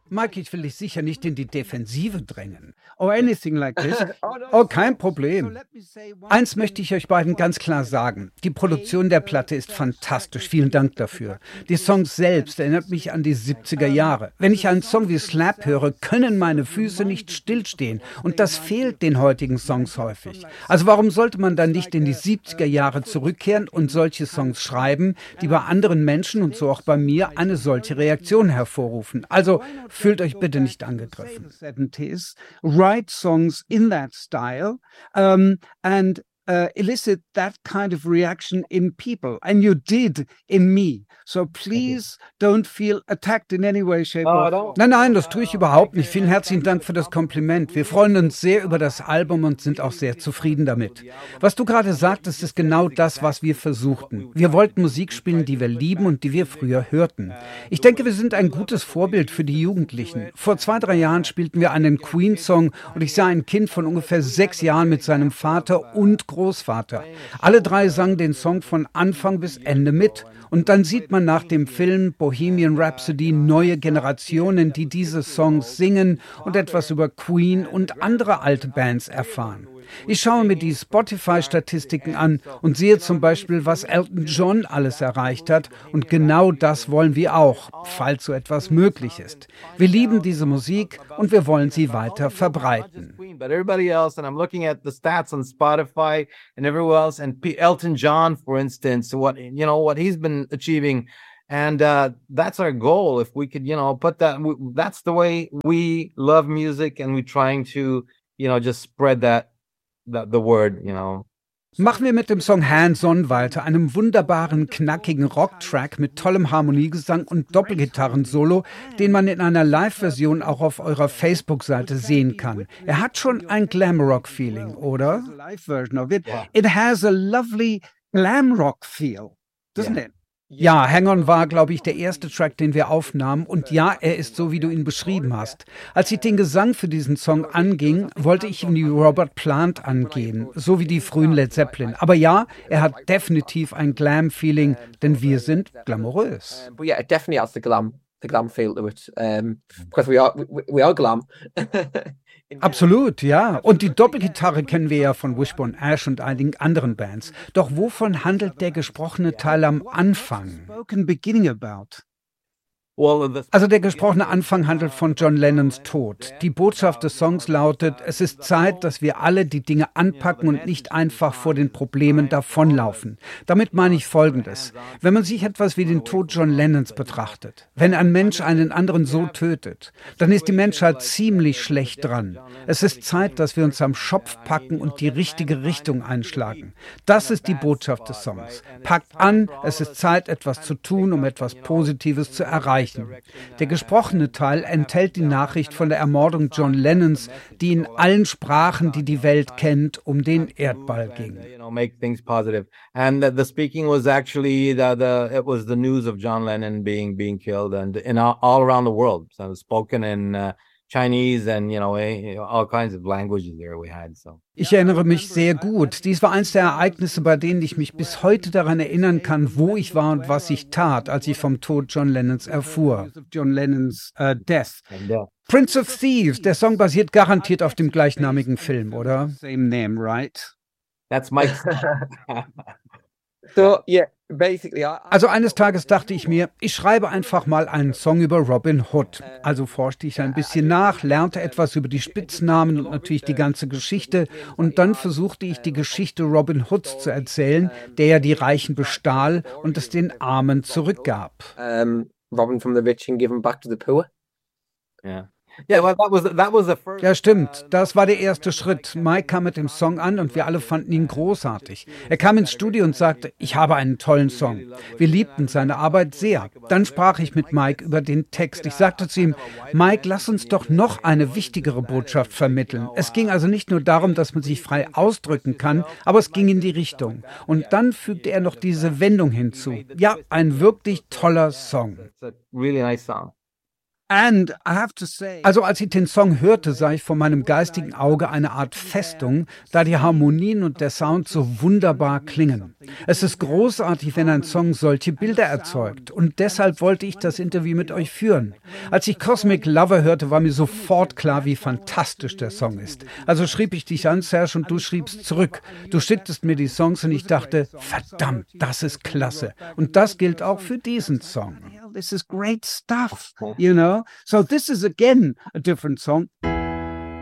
Mike, ich will dich sicher nicht in die Defensive drängen. Or anything like this. Oh, kein Problem. Eins möchte ich euch beiden ganz klar sagen. Die Produktion der Platte ist fantastisch. Vielen Dank dafür. Die Songs selbst erinnert mich an die 70er Jahre. Wenn ich einen Song wie Slap höre, können meine Füße nicht stillstehen. Und das fehlt den heutigen Songs häufig. Also warum sollte man dann nicht in die 70er Jahre zurückkehren und solche Songs schreiben, die bei anderen Menschen und so auch bei mir eine solche Reaktion hervorrufen? Also fühlt euch bitte nicht angegriffen. Write songs in that style and elicit that kind of reaction in people. And you did in me. So please don't feel attacked in any way, shape or form. Nein, das tue ich überhaupt nicht. Vielen herzlichen Dank für das Kompliment. Wir freuen uns sehr über das Album und sind auch sehr zufrieden damit. Was du gerade sagtest, ist genau das, was wir versuchten. Wir wollten Musik spielen, die wir lieben und die wir früher hörten. Ich denke, wir sind ein gutes Vorbild für die Jugendlichen. Vor 2-3 Jahren spielten wir einen Queen-Song und ich sah ein Kind von ungefähr 6 Jahren mit seinem Vater und Großvater. Alle 3 sangen den Song von Anfang bis Ende mit. Und dann sieht man nach dem Film Bohemian Rhapsody neue Generationen, die diese Songs singen und etwas über Queen und andere alte Bands erfahren. Ich schaue mir die Spotify-Statistiken an und sehe zum Beispiel, was Elton John alles erreicht hat. Und genau das wollen wir auch, falls so etwas möglich ist. Wir lieben diese Musik und wir wollen sie weiter verbreiten. But everybody else, and I'm looking at the stats on Spotify and everywhere else, and Elton John, for instance, what he's been achieving, and that's our goal. If we could, put that, that's the way we love music, and we're trying to, just spread the word, Machen wir mit dem Song Hands On weiter, einem wunderbaren, knackigen Rocktrack mit tollem Harmoniegesang und Doppelgitarren-Solo, den man in einer Live-Version auch auf eurer Facebook-Seite sehen kann. Er hat schon ein Glam-Rock-Feeling, oder? It has a lovely Glam-Rock-Feel, doesn't it? Ja, Hang On war, glaube ich, der erste Track, den wir aufnahmen. Und ja, er ist so, wie du ihn beschrieben hast. Als ich den Gesang für diesen Song anging, wollte ich ihn wie Robert Plant angehen, so wie die frühen Led Zeppelin. Aber ja, er hat definitiv ein Glam-Feeling, denn wir sind glamourös. But yeah, it definitely has the glam feel to it, because we are glam. Absolut, ja. Und die Doppelgitarre kennen wir ja von Wishbone Ash und einigen anderen Bands. Doch wovon handelt der gesprochene Teil am Anfang? Also der gesprochene Anfang handelt von John Lennons Tod. Die Botschaft des Songs lautet, es ist Zeit, dass wir alle die Dinge anpacken und nicht einfach vor den Problemen davonlaufen. Damit meine ich Folgendes. Wenn man sich etwas wie den Tod John Lennons betrachtet, wenn ein Mensch einen anderen so tötet, dann ist die Menschheit ziemlich schlecht dran. Es ist Zeit, dass wir uns am Schopf packen und die richtige Richtung einschlagen. Das ist die Botschaft des Songs. Packt an, es ist Zeit, etwas zu tun, um etwas Positives zu erreichen. Der gesprochene Teil enthält die Nachricht von der Ermordung John Lennons, die in allen Sprachen, die die Welt kennt, um den Erdball ging. Make things positive. And the speaking was actually it was the news of John Lennon being killed, and all around the world. So it was spoken in Chinese and all kinds of languages there we had. So. Ich erinnere mich sehr gut. Dies war eines der Ereignisse, bei denen ich mich bis heute daran erinnern kann, wo ich war und was ich tat, als ich vom Tod John Lennons erfuhr. John Lennons death. Prince of Thieves, der Song basiert garantiert auf dem gleichnamigen Film, oder? Same name, right? That's Mike's. So, yeah. Also eines Tages dachte ich mir, ich schreibe einfach mal einen Song über Robin Hood. Also forschte ich ein bisschen nach, lernte etwas über die Spitznamen und natürlich die ganze Geschichte. Und dann versuchte ich, die Geschichte Robin Hoods zu erzählen, der ja die Reichen bestahl und es den Armen zurückgab. Robbing from the rich and giving back to the poor. Yeah. Yeah, well, that was the first. Ja, stimmt. Das war der erste Schritt. Mike kam mit dem Song an und wir alle fanden ihn großartig. Er kam ins Studio und sagte, ich habe einen tollen Song. Wir liebten seine Arbeit sehr. Dann sprach ich mit Mike über den Text. Ich sagte zu ihm, Mike, lass uns doch noch eine wichtigere Botschaft vermitteln. Es ging also nicht nur darum, dass man sich frei ausdrücken kann, aber es ging in die Richtung. Und dann fügte er noch diese Wendung hinzu. Ja, ein wirklich toller Song. It's a really nice song. Also als ich den Song hörte, sah ich vor meinem geistigen Auge eine Art Festung, da die Harmonien und der Sound so wunderbar klingen. Es ist großartig, wenn ein Song solche Bilder erzeugt. Und deshalb wollte ich das Interview mit euch führen. Als ich Cosmic Lover hörte, war mir sofort klar, wie fantastisch der Song ist. Also schrieb ich dich an, Serge, und du schriebst zurück. Du schicktest mir die Songs und ich dachte, verdammt, das ist klasse. Und das gilt auch für diesen Song. This is great stuff, you know? So this is again a different song.